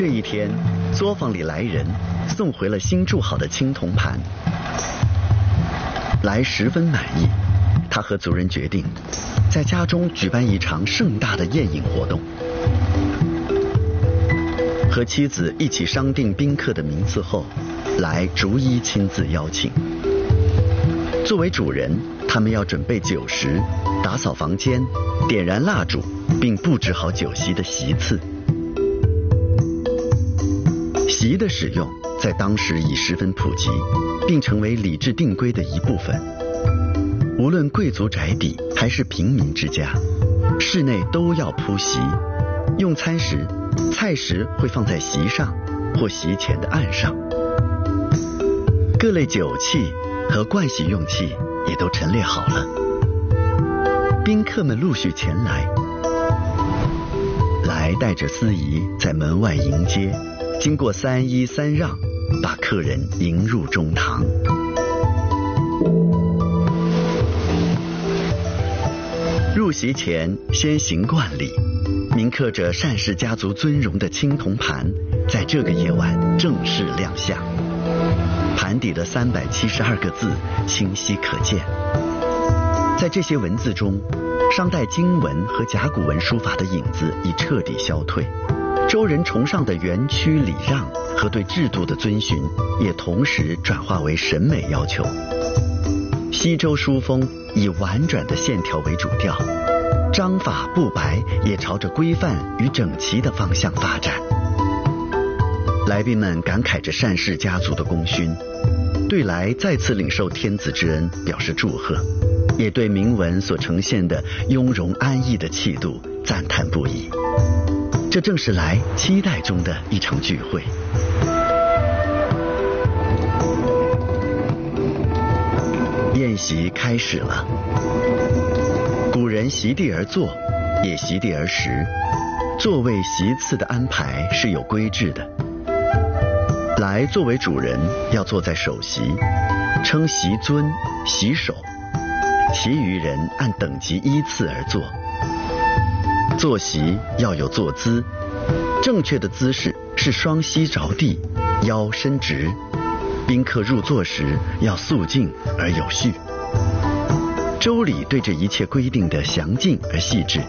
一天，作坊里来人送回了新铸好的青铜盘，来十分满意。他和族人决定在家中举办一场盛大的宴饮活动，和妻子一起商定宾客的名次后，来逐一亲自邀请。作为主人，他们要准备酒食，打扫房间，点燃蜡烛，并布置好酒席的席次。席的使用在当时已十分普及，并成为礼制定规的一部分。无论贵族宅邸还是平民之家，室内都要铺席。用餐时，菜食会放在席上或席前的案上。各类酒器和盥洗用器也都陈列好了。宾客们陆续前来，来带着司仪在门外迎接，经过3揖3让，把客人迎入中堂。入席前先行冠礼，铭刻着单氏家族尊荣的青铜盘在这个夜晚正式亮相。盘底的372个字清晰可见。在这些文字中，商代经文和甲骨文书法的影子已彻底消退，周人崇尚的园区礼让和对制度的遵循也同时转化为审美要求。西周书风以婉转的线条为主调，章法布白也朝着规范与整齐的方向发展。来宾们感慨着单氏家族的功勋，对来再次领受天子之恩表示祝贺，也对铭文所呈现的雍容安逸的气度赞叹不已。这正是来期待中的一场聚会。宴席开始了，古人席地而坐，也席地而食，座位席次的安排是有规制的。来作为主人要坐在首席，称席尊、席首，其余人按等级依次而坐。坐席要有坐姿，正确的姿势是双膝着地，腰伸直。宾客入座时要肃静而有序。周礼对这一切规定的详尽而细致，